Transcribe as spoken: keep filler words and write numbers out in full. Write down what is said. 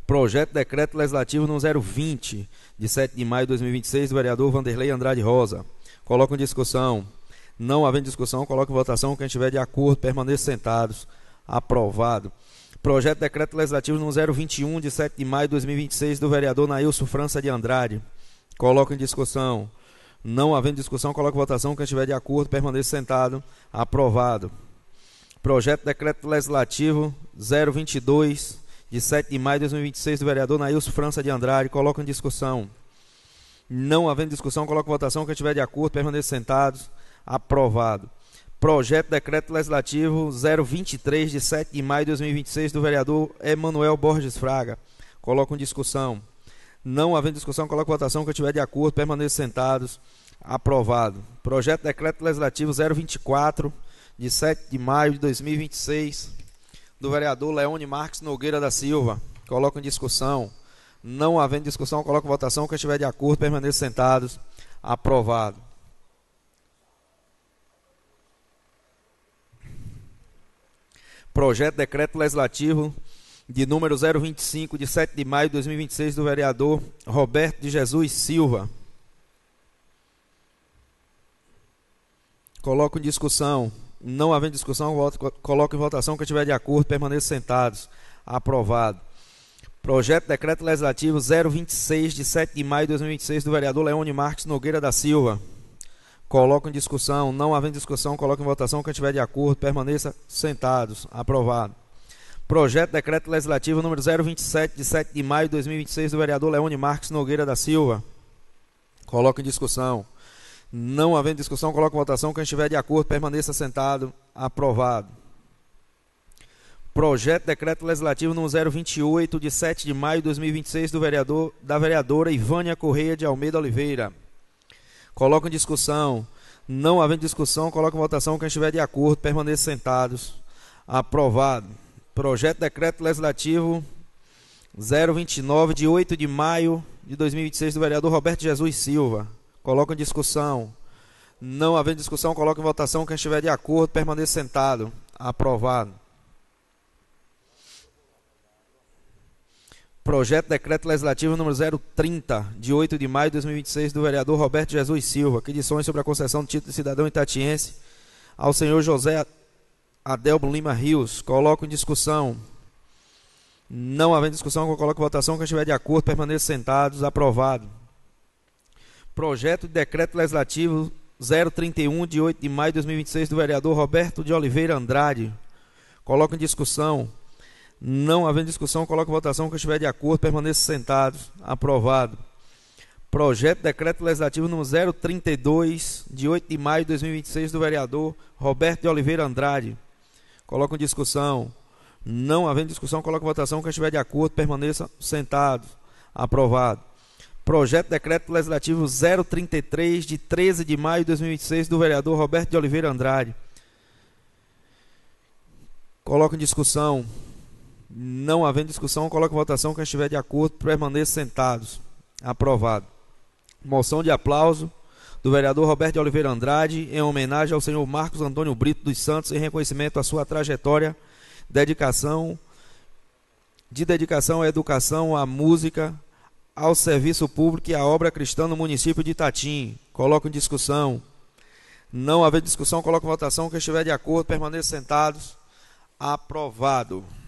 Projeto de Decreto Legislativo número zero vinte, de sete de maio de dois mil e vinte e seis, do vereador Vanderlei Andrade Rosa. Coloco em discussão. Não havendo discussão, coloco em votação. Quem estiver de acordo, permaneça sentados. Aprovado. Projeto de Decreto Legislativo número zero vinte e um, de sete de maio de dois mil e vinte e seis, do vereador Nailson França de Andrade. Coloco em discussão. Não havendo discussão, coloco em votação. Quem estiver de acordo, permaneça sentado. Aprovado. Projeto de Decreto Legislativo zero vinte e dois, de sete de maio de dois mil e vinte e seis, do vereador Nailson França de Andrade. Coloco em discussão. Não havendo discussão, coloco em votação. Quem estiver de acordo, permaneça sentados. Aprovado. Projeto de Decreto Legislativo zero vinte e três, de sete de maio de dois mil e vinte e seis, do vereador Emanuel Borges Fraga. Coloco em discussão. Não havendo discussão, coloco em votação. Quem estiver de acordo, permaneça sentados. Aprovado. Projeto de Decreto Legislativo zero vinte e quatro, de sete de maio de dois mil e vinte e seis, do vereador Leone Marques Nogueira da Silva. Coloco em discussão. Não havendo discussão, coloco em votação. Quem estiver de acordo, permaneça sentados. Aprovado. Projeto de Decreto Legislativo de número zero vinte e cinco, de sete de maio de dois mil e vinte e seis, do vereador Roberto de Jesus Silva. Coloco em discussão. Não havendo discussão, coloco em votação. Quem estiver de acordo, permaneça sentados. Aprovado. Projeto de Decreto Legislativo zero vinte e seis, de sete de maio de dois mil e vinte e seis, do vereador Leone Marques Nogueira da Silva. Coloco em discussão. Não havendo discussão, coloco em votação. Quem estiver de acordo, permaneça sentados. Aprovado. Projeto de Decreto Legislativo número zero vinte e sete, de sete de maio de dois mil e vinte e seis, do vereador Leone Marques Nogueira da Silva. Coloco em discussão. Não havendo discussão, coloco em votação. Quem estiver de acordo, permaneça sentado. Aprovado. Projeto de Decreto Legislativo número zero vinte e oito, de sete de maio de dois mil e vinte e seis, do vereador, da vereadora Ivânia Correia de Almeida Oliveira. Coloco em discussão. Não havendo discussão, coloco em votação. Quem estiver de acordo, permaneça sentados. Aprovado. Projeto de Decreto Legislativo zero vinte e nove, de oito de maio de dois mil e vinte e seis, do vereador Roberto Jesus Silva. Coloco em discussão. Não havendo discussão, coloco em votação. Quem estiver de acordo, permaneça sentado. Aprovado. Projeto de Decreto Legislativo número zero trinta, de oito de maio de dois mil e vinte e seis, do vereador Roberto Jesus Silva, que dispõe sobre a concessão do título de cidadão itatiense ao senhor José Adelbo Lima Rios. Coloco em discussão. Não havendo discussão, eu coloco em votação. Quem estiver de acordo, permaneça sentados. Aprovado. Projeto de Decreto Legislativo zero trinta e um, de oito de maio de dois mil e vinte e seis, do vereador Roberto de Oliveira Andrade. Coloco em discussão. Não havendo discussão, coloco em votação. Quem estiver de acordo, permaneça sentados. Aprovado. Projeto de Decreto Legislativo número zero trinta e dois, de oito de maio de dois mil e vinte e seis, do vereador Roberto de Oliveira Andrade. Coloco em discussão. Não havendo discussão, coloco em votação. Quem estiver de acordo, permaneça sentado. Aprovado. Projeto de Decreto Legislativo zero trinta e três, de treze de maio de dois mil e vinte e seis, do vereador Roberto de Oliveira Andrade. Coloco em discussão. Não havendo discussão, coloco em votação. Quem estiver de acordo, permaneça sentados. Aprovado. Moção de aplauso do vereador Roberto de Oliveira Andrade em homenagem ao senhor Marcos Antônio Brito dos Santos, em reconhecimento à sua trajetória, dedicação, de dedicação à educação, à música, ao serviço público e à obra cristã no município de Itatim. Coloco em discussão. Não havendo discussão, coloco em votação. Quem estiver de acordo, permaneça sentados. Aprovado.